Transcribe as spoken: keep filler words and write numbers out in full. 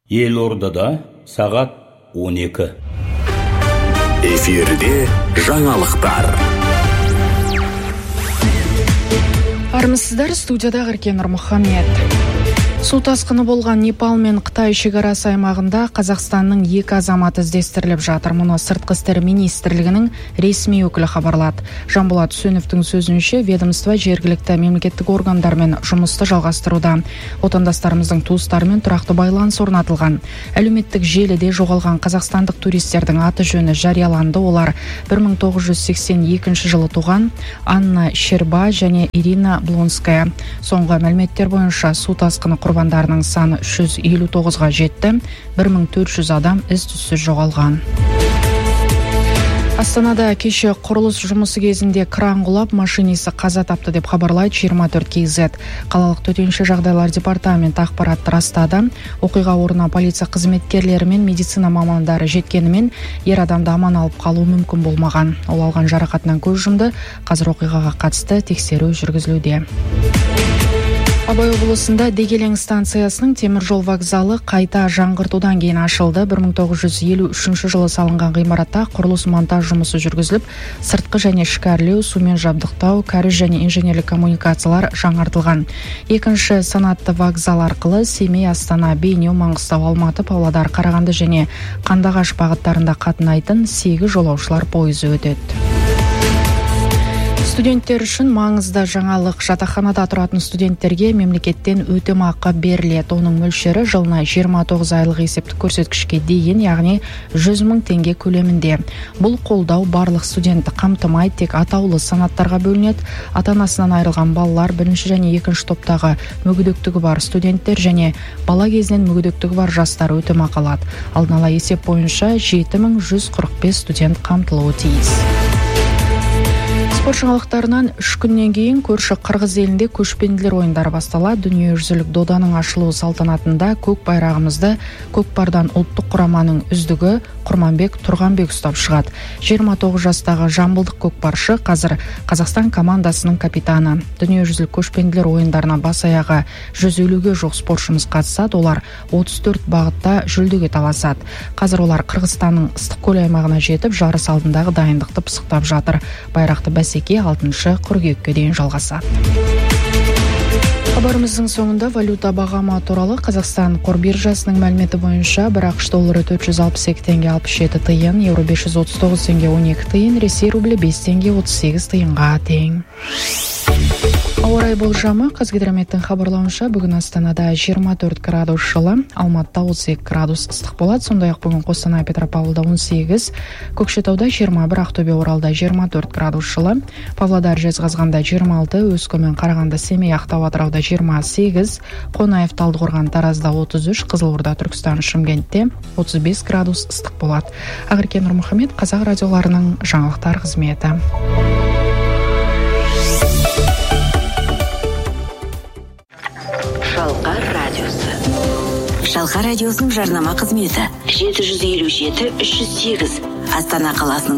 Елордада сағат он екі. Эфирде жаңалықтар. Армысыздар, студияда Ғыркен Нұрмұхамед. Су тасқыны болған Непал мен Қытай шекарасы аймағында Қазақстанның екі азаматы іздестіріліп жатыр. Мұны сыртқы істер министрлігінің ресми өкілі хабарлады. Жанболат Үсеновтің сөзінше, ведомство жергілікті мемлекеттік органдармен жұмысты жалғастыруда. Отандастарымыздың туыстарымен тұрақты байланыс орнатылған. Әлеуметтік желіде жоғалған қазақстандық туристердің аты жөні жарияланды. Олар бір мың тоғыз жүз сексен екінші жылы туған Анна Щерба және Ирина Блонская. Соңғы мәліметтер бойынша су тасқыны құрбандарының саны үш жүз елу тоғызға жетті, бір мың төрт жүз адам із-түзсіз жоғалған. Астанада кеше құрылыс жұмысы кезінде кран құлап, машинисі қаза тапты деп хабарлайды жиырма төрт кей зет. Қалалық төтенше жағдайлар департаменті ақпаратты растады. Оқиға орнына полиция қызметкерлері мен медицина мамандары жеткенімен ер адамды аман алып қалу мүмкін болмаған. Ол алған жарақатынан көз жұмды. Қазір оқиғаға қатысты тексеру жүргізілуде. Абай облысында Дегелең станциясының темір жол вокзалы қайта жаңғыртудан кейін ашылды. бір мың тоғыз жүз елу үшінші жылы салынған ғимаратта құрылыс монтаж жұмысы жүргізіліп, сыртқы және ішкі әрлеу, сумен жабдықтау, кәріз және инженерлік коммуникациялар жаңартылған. Екінші санатты вокзал арқылы Семей, Астана, Бейнеу, Маңғыстау, Алматы, Павлодар, Қарағанды және Қандыағаш бағыттарында қатынайтын сегіз жолаушылар пойызы өтеді. Студенттер үшін маңызды жаңалық. Жатақханада тұратын студенттерге мемлекеттен өтемақы беріледі. Оның мөлшері жылына жиырма тоғыз айлық есептік көрсеткішке дейін, яғни жүз мың теңге көлемінде. Бұл қолдау барлық студентті қамтымайды, тек атаулы санаттарға бөлінеді. Ата-анасынан айырылған балалар, бірінші және екінші топтағы мүгедектігі бар студенттер және бала кезінен мүгедектігі бар жастар өтемақы алады. Алдын ала есеп бойынша жеті мың жүз қырық бес студент қамтылуы тиіс. Спорт жаңалықтарынан үш күннен кейін көрші Қырғыз елінде көшпенділер ойындары басталады. Дүниежүзілік доданың ашылуы салтанатында көк байрағымызды көкпардан ұлттық құраманың үздігі Құрманбек Тұрғанбек ұстап шығады. жиырма тоғыз жастағы жамбылдық көкпаршы қазір Қазақстан командасының капитаны. Дүниежүзілік көшпенділер ойындарына бас аяғы жүз елуге жоқ спортшымыз қатысады. Олар отыз төрт бағытта жүлдеге таласады. Қазір олар Қырғызстанның Ыстықкөл аймағына жетіп, жарыс алдындағы дайындықты пысықтап жатыр. Байрақты бәсеке алтыншы қыркүйекке дейін жалғасады. Хабарымыздың соңында валюта бағамы туралы. Қазақстан қор биржасының мәліметі бойынша бір ақш доллары төрт жүз алпыс екі теңге алпыс жеті тиын, еуро бес жүз отыз тоғыз теңге он екі тиын, Ресей рублі бес теңге отыз сегіз тиынға тең. Ауа райы болжамы. Қазгидрометтің хабарлауынша бүгін Астанада жиырма төрт градус жылы, Алматыда отыз екі градус ыстық болады. Сондай-ақ бүгін Қостанай, Петропавлда он сегіз, Көкшетауда жиырма бір, Ақтөбе, Оралда жиырма төрт градус жылы, Павлодар, Жезқазғанда жиырма алты, Өскемен, Қарағанды, Семей, Ақтау, Атырауда жиырма сегіз, Қонаев, Талдықорған, Таразда отыз үш, Қызылорда, Түркістан, Шымкентте отыз бес градус ыстық болады. Ғыркен Нұрмұхамед, Қазақ радиоларының жаңалықтар қызметі. Шалқар радиосы. Шалқар радиосының жарнама қызметі жеті жүз елу жеті үш жүз сегіз Астана қаласының